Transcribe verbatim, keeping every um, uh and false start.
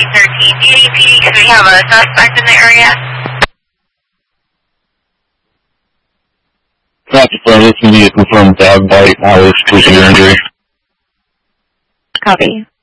thirteen. D A P D, can we have a suspect in the area? Copy, sir. This is a confirmed dog bite. How is your injury? Copy.